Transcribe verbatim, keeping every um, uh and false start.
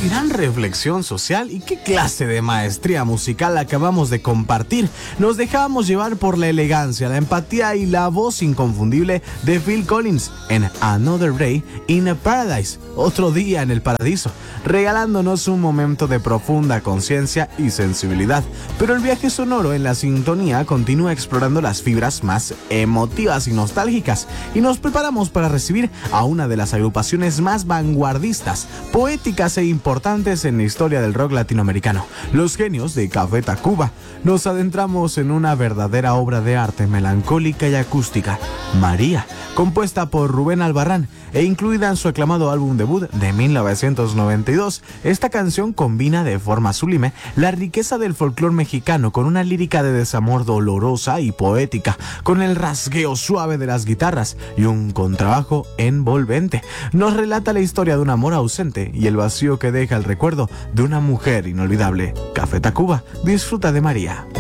gran reflexión social y qué clase de maestría musical acabamos de compartir. Nos dejamos llevar por la elegancia, la empatía y la voz inconfundible de Phil Collins en Another Day in a Paradise, otro día en el paraíso, regalándonos un momento de profunda conciencia y sensibilidad. Pero el viaje sonoro en la sintonía continúa explorando las fibras más emotivas y nostálgicas, y nos preparamos para recibir a una de las agrupaciones más vanguardistas, poéticas e importantes en la historia del rock latinoamericano, los genios de Café Tacuba. Nos adentramos en una verdadera obra de arte melancólica y acústica, María, compuesta por Rubén Albarrán e incluida en su aclamado álbum debut de mil novecientos noventa y dos. Esta canción combina de forma sublime la riqueza del folclore mexicano con una lírica de desamor dolorosa y poética, con el rasgueo suave de las guitarras y un contrabajo envolvente. Nos relata la historia de un amor ausente y el vacío que deja el recuerdo de una mujer inolvidable. Café Tacuba, disfruta de María.